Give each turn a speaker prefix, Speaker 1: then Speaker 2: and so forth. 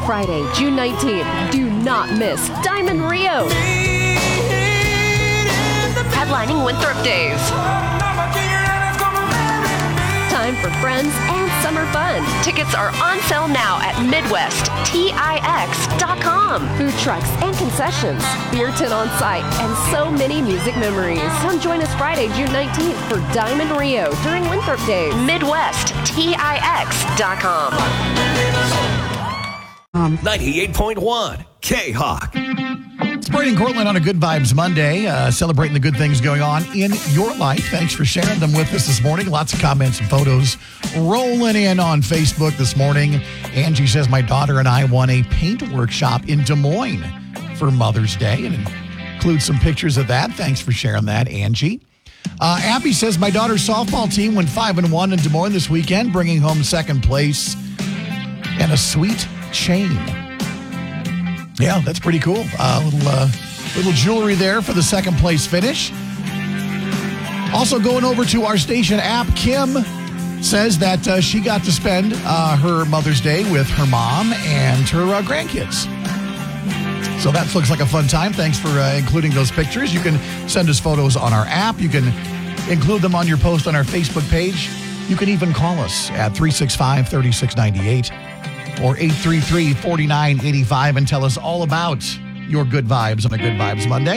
Speaker 1: Friday, June 19th. Do not miss Diamond Rio. Headlining Winthrop Days. Time for friends and summer fun. Tickets are on sale now at MidwestTix.com. Food trucks and concessions, beer tin on site, and so many music memories. Come join us Friday, June 19th for Diamond Rio during Winthrop Days. MidwestTix.com.
Speaker 2: 98.1 K-Hawk.
Speaker 3: It's Brady and Cortland on a Good Vibes Monday, celebrating the good things going on in your life. Thanks for sharing them with us this morning. Lots of comments and photos rolling in on Facebook this morning. Angie says, my daughter and I won a paint workshop in Des Moines for Mother's Day, and include some pictures of that. Thanks for sharing that, Angie. Abby says, my daughter's softball team went 5-1 in Des Moines this weekend, bringing home second place and a sweet chain. Yeah, that's pretty cool. Little jewelry there for the second place finish. Also going over to our station app, Kim says that she got to spend her Mother's Day with her mom and her grandkids. So that looks like a fun time. Thanks for including those pictures. You can send us photos on our app. You can include them on your post on our Facebook page. You can even call us at 365-3698. or 833-4985 and tell us all about your good vibes on a Good Vibes Monday.